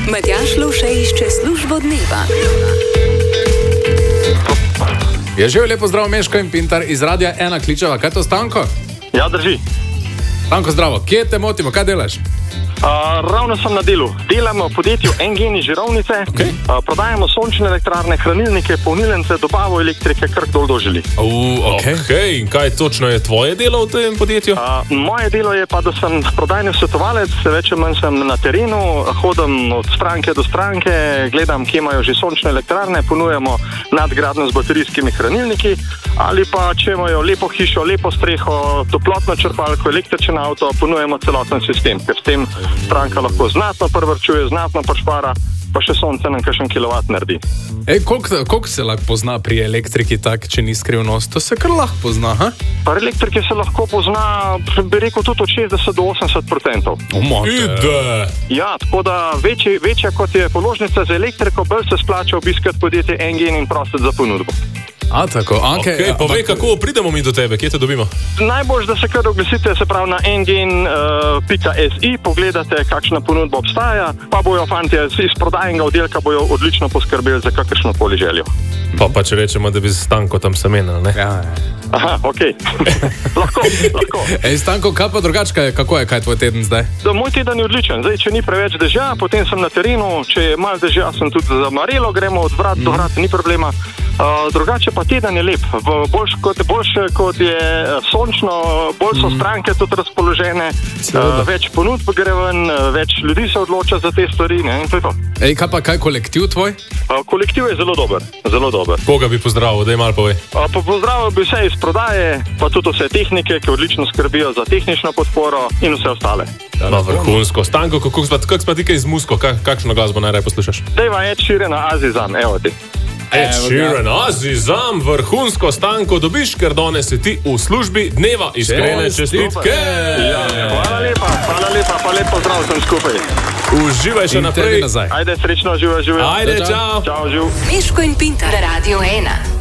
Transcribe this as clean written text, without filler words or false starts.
Matjaž Lovše išče službo dneva. Je že lepo zdrav, Meško in Pintar iz Radia 1 kličeva. Kaj to, Stanko? Ja, drži. Stanko, zdravo. Kje te motimo? Kaj delaš? Ravno sem na delu. Delamo v podjetju Engeni Žirovnice. Okay. Prodajamo sončne elektrarne, hranilnike, polnilence, dobavo elektrike, kar kdo doželi. Okay. In kaj točno je tvoje delo v tem podjetju? Moje delo je pa, da sem prodajni svetovalec, več ali manj sem na terenu, hodim od stranke do stranke, gledam, kje imajo že sončne elektrarne, ponujemo nadgradnjo z baterijskimi hranilniki, ali pa če imajo lepo hišo, lepo streho, toplotno črpalko, električen avto, ponujemo celoten sistem, ker s tem stranka lahko znatno privarčuje, znatno prišpara, pa še sonce nam kakšen kilovat naredi. Koliko se lahko pozna pri elektriki tak, če ni skrivnost? To se kar lahko pozna, ha? Pri elektriki se lahko pozna, bi rekel, tudi od 60 do 80%. Ja, tako da večja kot je položnica za elektriko, bolj se splača obiskati podjetje Engen in prositi za ponudbo. Tako, okay, povej, kako pridemo mi do tebe, kje te dobimo? Najbolj, da se kar oglasite, se pravi na engen.si, pogledate, kakšna ponudba obstaja, pa bojo fanti iz prodajnega oddelka bojo odlično poskrbeli za kakršno koli željo. Pa če rečemo, da bi z Stanko tam semenili, ne? Ja. Aha, okej. Lahko. Stanko, kaj pa drugačka, kako je, kaj tvoj teden zdaj? Moj teden je odličen. Zdaj, če ni preveč dežja, potem sem na terenu, če je malo dežja, sem tudi za Marelo, gremo od vrat do vrat, ni problema. Drugače pa teden je lep. Boljše kot je sončno, bolj so stranke tudi razpoložene, več ponudb gre ven, več ljudi se odloča za te stvari, ne? In to je to. Kaj kolektiv tvoj? Kolektiv je zelo dober, zelo dober. Koga bi pozdravil, daj malo povej. Pozdravil bi vse iz prodaje, pa tudi vse tehnike, ki odlično skrbijo za tehnično podporo in vse ostale. Vrhunsko. Stanko, kako pa ti kaj z muziko? Kakšno glasbo najraje poslušaš? Dejva Ed Sheeran, Azizam, evo ti. Ed Sheeran, Azizam, vrhunsko. Stanko, dobiš, ker danes si ti v službi dneva. Iskrene čestitke. Hvala lepa, pa lepo zdrav sem skupaj. Uživaj še naprej. Ajde, srečno, živa. Ajde, čau. Čau, živ. Meško in Pintar, Radio 1.